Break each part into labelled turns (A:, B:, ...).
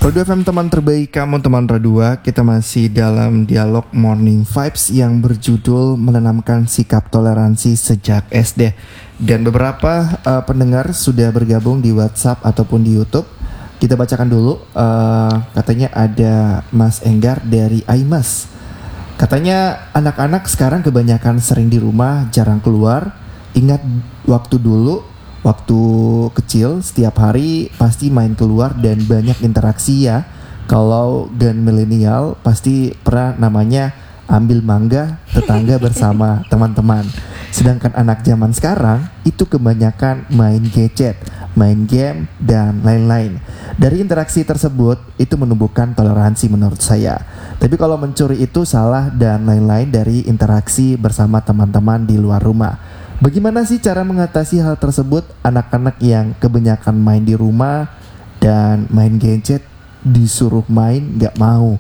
A: Rodu FM teman terbaik kamu teman Rodua. Kita masih dalam dialog Morning Vibes yang berjudul menanamkan sikap toleransi sejak SD. Dan beberapa pendengar sudah bergabung di WhatsApp ataupun di YouTube. Kita bacakan dulu. Katanya ada Mas Enggar dari Aimas. Katanya anak-anak sekarang kebanyakan sering di rumah, jarang keluar. Ingat waktu dulu, waktu kecil setiap hari pasti main keluar dan banyak interaksi ya. Kalau gen milenial pasti pernah namanya ambil mangga tetangga bersama teman-teman. Sedangkan anak zaman sekarang itu kebanyakan main gadget, main game dan lain-lain. Dari interaksi tersebut itu menumbuhkan toleransi menurut saya. Tapi kalau mencuri itu salah dan lain-lain dari interaksi bersama teman-teman di luar rumah. Bagaimana sih cara mengatasi hal tersebut? Anak-anak yang kebanyakan main di rumah dan main gadget disuruh main gak mau.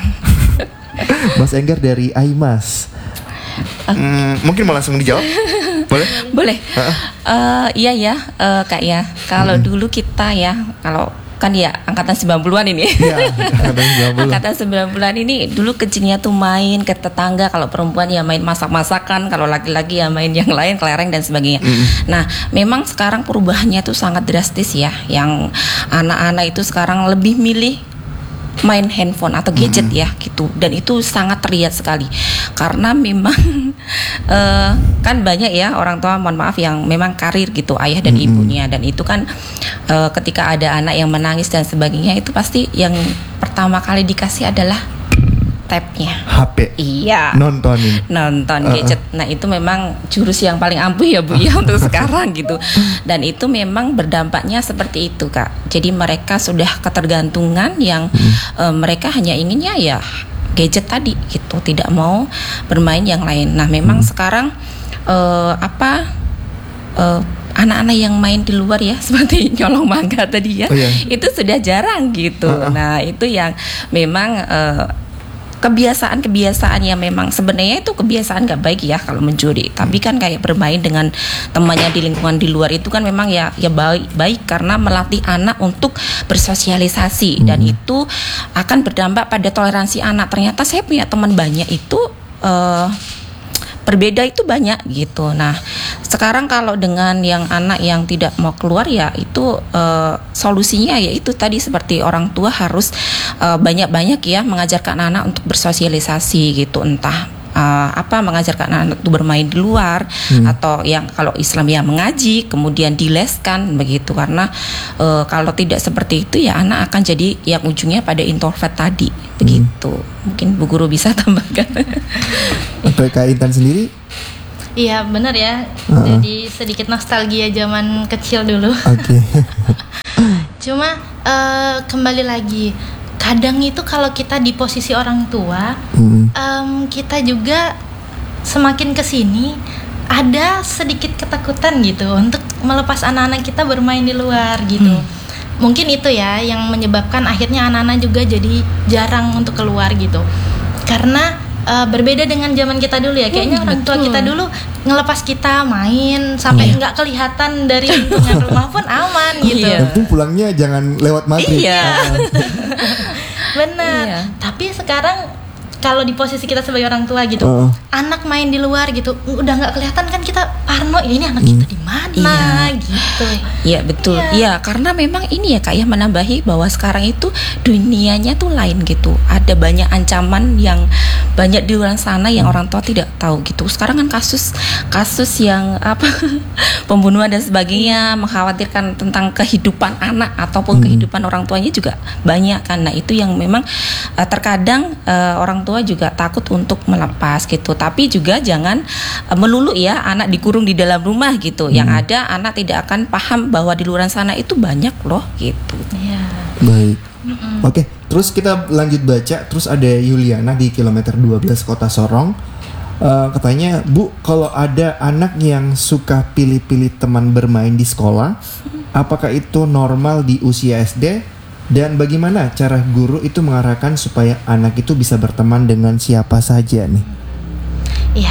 A: Mas Enggar dari Aimas. Mungkin mau langsung dijawab? Boleh?
B: Boleh. Iya ya, Kak ya. Kalau dulu kita ya, kalau kan ya angkatan 90-an ini. Iya, angkatan 90-an ini dulu kecilnya tuh main ke tetangga, kalau perempuan ya main masak-masakan, kalau laki-laki ya main yang lain, kelereng dan sebagainya. Nah, memang sekarang perubahannya tuh sangat drastis ya. Yang anak-anak itu sekarang lebih milih main handphone atau gadget ya gitu, dan itu sangat terlihat sekali karena memang kan banyak ya orang tua, mohon maaf, yang memang karir gitu, ayah dan ibunya, dan itu kan ketika ada anak yang menangis dan sebagainya, itu pasti yang pertama kali dikasih adalah tabnya,
A: HP.
B: Iya. Nonton gadget. Nah, itu memang jurus yang paling ampuh ya Bu ya untuk sekarang gitu. Dan itu memang berdampaknya seperti itu, Kak. Jadi mereka sudah ketergantungan yang mereka hanya inginnya ya gadget tadi gitu, tidak mau bermain yang lain. Nah, memang sekarang anak-anak yang main di luar ya, seperti nyolong mangga tadi ya, itu sudah jarang gitu. Nah, itu yang memang kebiasaan yang memang sebenarnya itu kebiasaan gak baik ya kalau mencuri. Tapi kan kayak bermain dengan temannya di lingkungan di luar itu kan memang ya baik karena melatih anak untuk bersosialisasi, dan itu akan berdampak pada toleransi anak. Ternyata saya punya teman banyak itu berbeda itu banyak gitu. Nah, sekarang kalau dengan yang anak yang tidak mau keluar ya itu solusinya ya itu tadi, seperti orang tua harus banyak-banyak ya mengajarkan anak untuk bersosialisasi gitu, entah mengajarkan anak itu bermain di luar, atau yang kalau Islam ya mengaji, kemudian dileskan begitu, karena kalau tidak seperti itu ya anak akan jadi yang ujungnya pada introvert tadi begitu. Mungkin Bu Guru bisa tambahkan.
A: Untuk Kak Intan sendiri?
C: Iya benar ya, jadi sedikit nostalgia zaman kecil dulu.
A: Oke.
C: Cuma kembali lagi, kadang itu kalau kita di posisi orang tua, kita juga semakin kesini ada sedikit ketakutan gitu untuk melepas anak-anak kita bermain di luar gitu. Mungkin itu ya yang menyebabkan akhirnya anak-anak juga jadi jarang untuk keluar gitu. Karena berbeda dengan zaman kita dulu ya, kayaknya orang tua kita dulu ngelepas kita main sampai nggak kelihatan dari lingkungan rumah pun aman gitu.
A: Tapi pulangnya jangan lewat maghrib.
C: Benar. Tapi sekarang kalau di posisi kita sebagai orang tua gitu, anak main di luar gitu, udah nggak kelihatan kan, kita parno, ini anak kita di mana gitu.
B: Iya betul. Iya, karena memang ini ya Kak ya, menambahi bahwa sekarang itu dunianya tuh lain gitu. Ada banyak ancaman yang banyak di luar sana yang orang tua tidak tahu gitu. Sekarang kan kasus yang pembunuhan dan sebagainya, mengkhawatirkan tentang kehidupan anak ataupun kehidupan orang tuanya juga banyak kan. Nah, itu yang memang terkadang orang tua juga takut untuk melepas gitu. Tapi juga jangan melulu ya anak dikurung di dalam rumah gitu. Yang ada anak tidak akan paham bahwa di luar sana itu banyak loh gitu.
A: Baik. Oke, terus kita lanjut baca. Terus ada Yuliana di kilometer 12 Kota Sorong. Katanya, Bu, kalau ada anak yang suka pilih-pilih teman bermain di sekolah, apakah itu normal di usia SD? Dan bagaimana cara guru itu mengarahkan supaya anak itu bisa berteman dengan siapa saja nih?
C: Iya,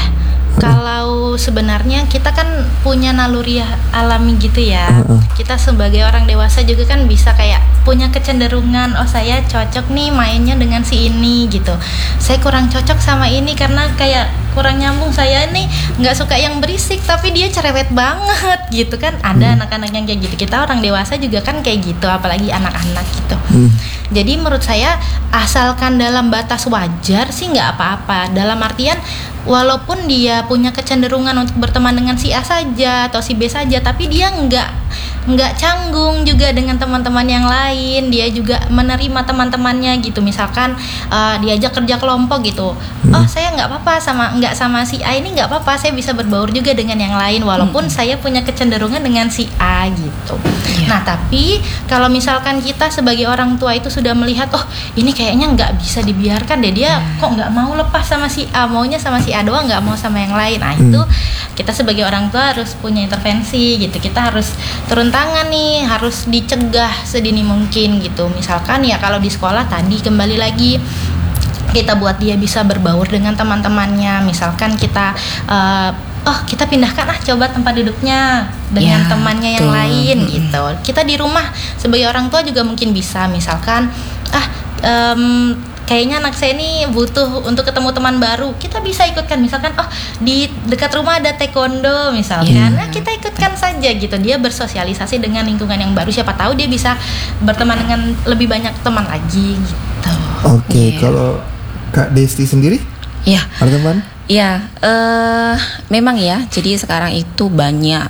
C: Kalau sebenarnya kita kan punya naluri alami gitu ya. Kita sebagai orang dewasa juga kan bisa kayak punya kecenderungan, oh saya cocok nih mainnya dengan si ini gitu. Saya kurang cocok sama ini karena kayak kurang nyambung, saya nih nggak suka yang berisik tapi dia cerewet banget gitu kan. Ada anak-anak yang kayak gitu. Kita orang dewasa juga kan kayak gitu, apalagi anak-anak gitu. Jadi menurut saya asalkan dalam batas wajar sih nggak apa-apa. Dalam artian walaupun dia punya kecenderungan untuk berteman dengan si A saja atau si B saja, tapi dia nggak canggung juga dengan teman-teman yang lain. Dia juga menerima teman-temannya gitu. Misalkan diajak kerja kelompok gitu, oh saya nggak apa-apa nggak sama si A ini, nggak apa-apa, saya bisa berbaur juga dengan yang lain walaupun saya punya kecenderungan dengan si A gitu. Nah tapi kalau misalkan kita sebagai orang tua itu sudah melihat, oh ini kayaknya nggak bisa dibiarkan deh, dia kok nggak mau lepas sama si A, maunya sama si A doang, nggak mau sama yang lain. Nah itu kita sebagai orang tua harus punya intervensi gitu. Kita harus turun tangan nih, harus dicegah sedini mungkin gitu. Misalkan ya kalau di sekolah tadi kembali lagi, kita buat dia bisa berbaur dengan teman-temannya. Misalkan kita kita pindahkan coba tempat duduknya dengan temannya yang lain gitu. Kita di rumah sebagai orang tua juga mungkin bisa, misalkan kayaknya anak saya ini butuh untuk ketemu teman baru, kita bisa ikutkan. Misalkan di dekat rumah ada taekwondo misalkan, nah kita ikutkan saja gitu. Dia bersosialisasi dengan lingkungan yang baru, siapa tahu dia bisa berteman dengan lebih banyak teman lagi gitu.
A: Oke, kalau Kak Desti sendiri?
B: Iya.
A: Ada teman?
B: Iya, memang ya. Jadi sekarang itu banyak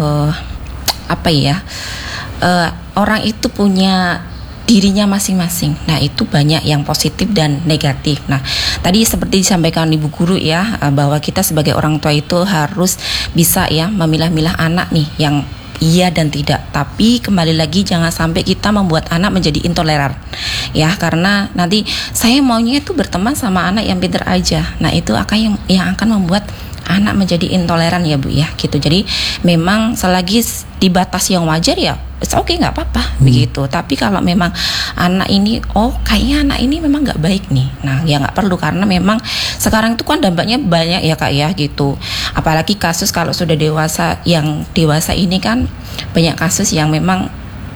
B: orang itu punya dirinya masing-masing. Nah itu banyak yang positif dan negatif. Nah tadi seperti disampaikan Ibu Guru ya, bahwa kita sebagai orang tua itu harus bisa ya memilah-milah anak nih yang iya dan tidak. Tapi kembali lagi jangan sampai kita membuat anak menjadi intoleran ya, karena nanti saya maunya itu berteman sama anak yang pintar aja. Nah itu akan yang akan membuat anak menjadi intoleran ya Bu ya gitu. Jadi memang selagi di batas yang wajar ya oke, nggak apa-apa begitu. Tapi kalau memang anak ini kayaknya anak ini memang nggak baik nih, nah ya nggak perlu, karena memang sekarang itu kan dampaknya banyak ya Kak ya gitu. Apalagi kasus kalau sudah dewasa, yang dewasa ini kan banyak kasus yang memang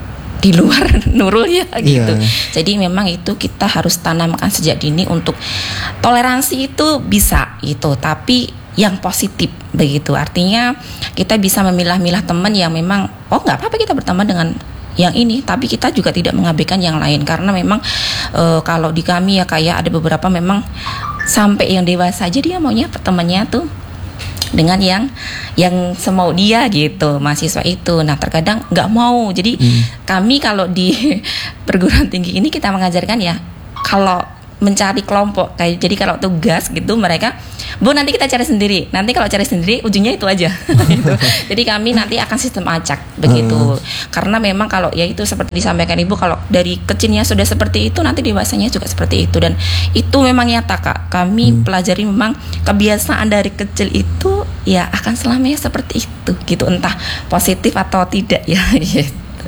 B: di luar nurul ya gitu. Jadi memang itu kita harus tanamkan sejak dini untuk toleransi itu bisa gitu, tapi yang positif begitu. Artinya kita bisa memilah-milah teman yang memang nggak apa-apa kita berteman dengan yang ini, tapi kita juga tidak mengabaikan yang lain. Karena memang kalau di kami ya kayak ada beberapa memang sampai yang dewasa aja dia maunya temannya tuh dengan yang semau dia gitu, mahasiswa itu. Nah terkadang nggak mau. Jadi kami kalau di perguruan tinggi ini kita mengajarkan ya kalau mencari kelompok kayak, jadi kalau tugas gitu mereka, Bu nanti kita cari sendiri, nanti kalau cari sendiri ujungnya itu aja gitu. Jadi kami nanti akan sistem acak begitu. Karena memang kalau ya itu seperti disampaikan Ibu, kalau dari kecilnya sudah seperti itu nanti dewasanya juga seperti itu, dan itu memang nyata Kak. Kami pelajari memang kebiasaan dari kecil itu ya akan selamanya seperti itu gitu, entah positif atau tidak ya gitu.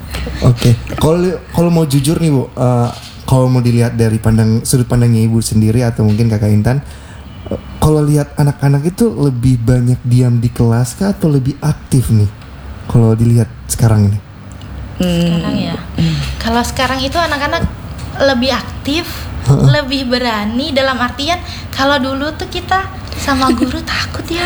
A: Oke. Kalau mau jujur nih Bu, kalau mau dilihat dari sudut pandangnya Ibu sendiri atau mungkin Kakak Intan, kalau lihat anak-anak itu lebih banyak diam di kelas kah atau lebih aktif nih? Kalau dilihat sekarang ini?
C: Sekarang ya. Kalau sekarang itu anak-anak lebih aktif, lebih berani, dalam artian kalau dulu tuh kita sama guru takut ya.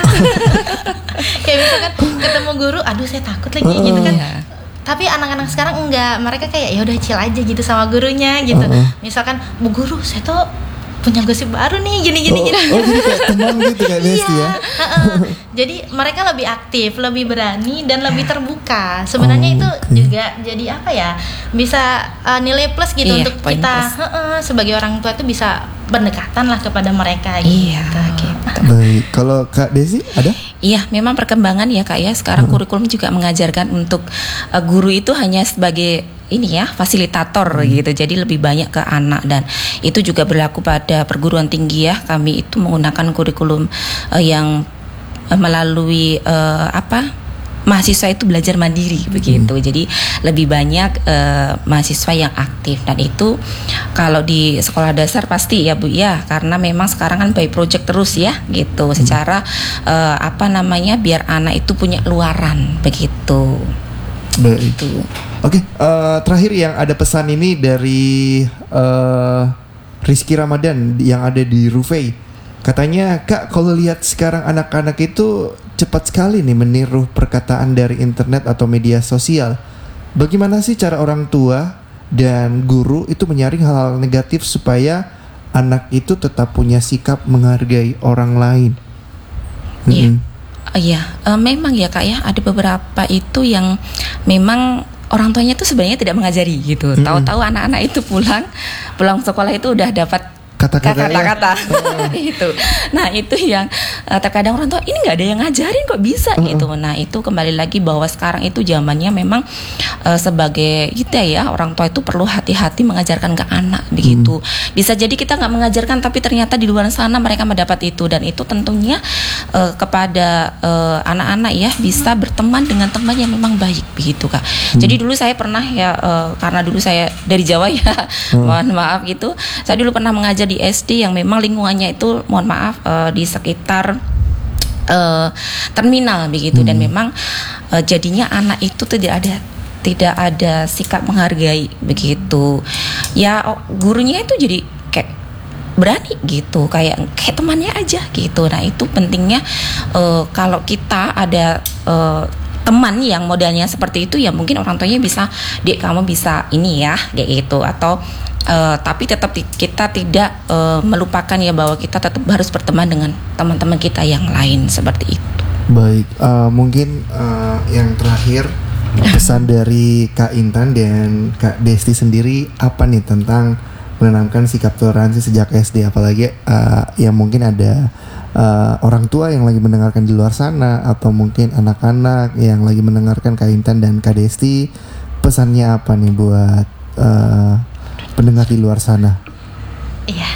C: Kayak misalkan ketemu guru, aduh saya takut lagi gitu kan. Tapi anak-anak sekarang enggak, mereka kayak ya udah chill aja gitu sama gurunya gitu. Misalkan, Bu Guru, saya tuh punya gosip baru nih gini.
A: Jadi kayak teman gitu kayak Besti ya.
C: Jadi mereka lebih aktif, lebih berani dan lebih terbuka. Sebenarnya itu juga jadi apa ya? Bisa nilai plus gitu untuk kita sebagai orang tua itu bisa pendekatan lah kepada mereka gitu.
A: Baik, kalau Kak Desi ada?
B: Iya, memang perkembangan ya Kak ya. Sekarang kurikulum juga mengajarkan untuk guru itu hanya sebagai ini ya, fasilitator gitu. Jadi lebih banyak ke anak, dan itu juga berlaku pada perguruan tinggi ya. Kami itu menggunakan kurikulum yang melalui mahasiswa itu belajar mandiri begitu. Jadi lebih banyak mahasiswa yang aktif, dan itu kalau di sekolah dasar pasti ya Bu ya, karena memang sekarang kan by project terus ya gitu, secara biar anak itu punya luaran begitu.
A: Baik. Oke, terakhir yang ada pesan ini dari Rizky Ramadan yang ada di Rufai. Katanya, Kak, kalau lihat sekarang anak-anak itu cepat sekali nih meniru perkataan dari internet atau media sosial. Bagaimana sih cara orang tua dan guru itu menyaring hal-hal negatif supaya anak itu tetap punya sikap menghargai orang lain?
B: Iya, memang ya Kak ya, ada beberapa itu yang memang orang tuanya itu sebenarnya tidak mengajari gitu. Tahu-tahu anak-anak itu pulang sekolah itu udah dapat kata-kata itu. Nah itu yang terkadang orang tua ini nggak ada yang ngajarin kok bisa gitu. Nah itu kembali lagi bahwa sekarang itu zamannya memang sebagai kita ya, orang tua itu perlu hati-hati mengajarkan ke anak begitu. Bisa jadi kita nggak mengajarkan tapi ternyata di luar sana mereka mendapat itu, dan itu tentunya kepada anak-anak ya bisa berteman dengan teman yang memang baik begitu Kak. Jadi dulu saya pernah ya karena dulu saya dari Jawa ya, mohon maaf gitu. Saya dulu pernah mengajar di SD yang memang lingkungannya itu mohon maaf di sekitar terminal begitu, dan memang jadinya anak itu tidak ada sikap menghargai begitu. Ya gurunya itu jadi kayak berani gitu, kayak temannya aja gitu. Nah itu pentingnya kalau kita ada teman yang modelnya seperti itu ya, mungkin orang tuanya bisa, Dek kamu bisa ini ya kayak gitu, atau tapi tetap kita tidak melupakan ya bahwa kita tetap harus berteman dengan teman-teman kita yang lain seperti itu.
A: Baik, mungkin yang terakhir pesan dari Kak Intan dan Kak Desti sendiri apa nih tentang menanamkan sikap toleransi sejak SD, apalagi yang mungkin ada orang tua yang lagi mendengarkan di luar sana, atau mungkin anak-anak yang lagi mendengarkan Kak Intan dan Kak Desti, pesannya apa nih buat pendengar di luar sana?
C: Iya,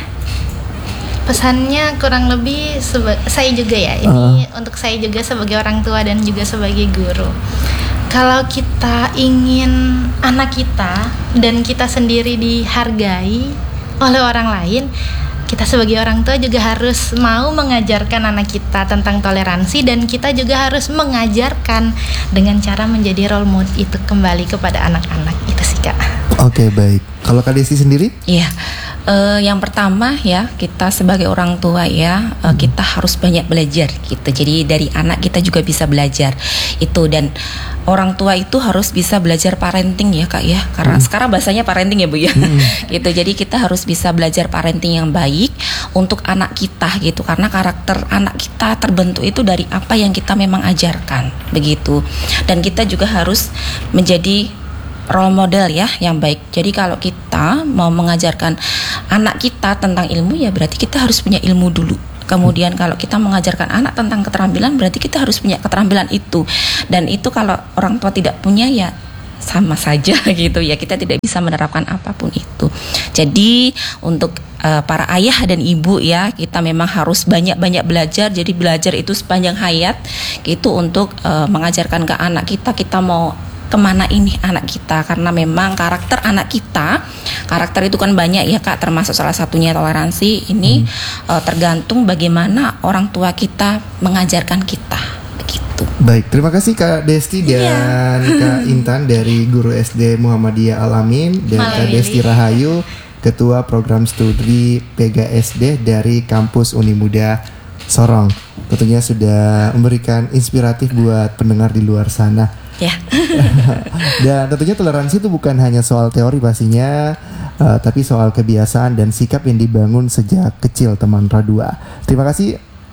C: pesannya kurang lebih saya juga ya, ini untuk saya juga sebagai orang tua dan juga sebagai guru. Kalau kita ingin anak kita dan kita sendiri dihargai oleh orang lain, kita sebagai orang tua juga harus mau mengajarkan anak kita tentang toleransi, dan kita juga harus mengajarkan dengan cara menjadi role model itu kembali kepada anak-anak. Itu sih Kak.
A: Oke, baik. Kalau Kak Desi sendiri?
B: Iya, yang pertama ya, kita sebagai orang tua ya, kita harus banyak belajar gitu. Jadi dari anak kita juga bisa belajar itu, dan orang tua itu harus bisa belajar parenting ya Kak ya, karena sekarang bahasanya parenting ya Bu ya. Gitu. Jadi kita harus bisa belajar parenting yang baik untuk anak kita gitu, karena karakter anak kita terbentuk itu dari apa yang kita memang ajarkan begitu. Dan kita juga harus menjadi role model ya yang baik. Jadi kalau kita mau mengajarkan anak kita tentang ilmu ya berarti kita harus punya ilmu dulu. Kemudian kalau kita mengajarkan anak tentang keterampilan berarti kita harus punya keterampilan itu. Dan itu kalau orang tua tidak punya ya sama saja gitu ya, kita tidak bisa menerapkan apapun itu. Jadi untuk para ayah dan ibu ya, kita memang harus banyak-banyak belajar. Jadi belajar itu sepanjang hayat gitu untuk mengajarkan ke anak kita mau kemana ini anak kita, karena memang karakter anak kita, karakter itu kan banyak ya Kak, termasuk salah satunya toleransi ini tergantung bagaimana orang tua kita mengajarkan kita begitu.
A: Baik, terima kasih Kak Desti dan Kak Intan dari Guru SD Muhammadiyah Al-Amin, dan Kak Desti Rahayu, Ketua Program Studi PGSD dari Kampus Unimuda Sorong. Tentunya sudah memberikan inspiratif buat pendengar di luar sana.
B: Ya.
A: Dan tentunya toleransi itu bukan hanya soal teori pastinya, tapi soal kebiasaan dan sikap yang dibangun sejak kecil teman Radua. Terima kasih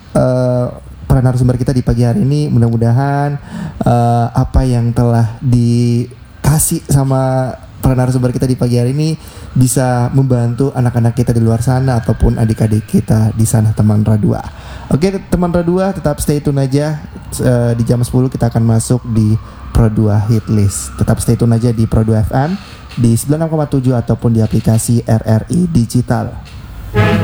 A: para narasumber kita di pagi hari ini. Mudah-mudahan apa yang telah dikasih sama para narasumber kita di pagi hari ini bisa membantu anak-anak kita di luar sana ataupun adik-adik kita di sana teman Radua. Oke teman Radua, tetap stay tune aja. Di jam 10 kita akan masuk di Pro 2 Hit List. Tetap stay tune aja di Pro 2 FM di 96,7 ataupun di aplikasi RRI Digital.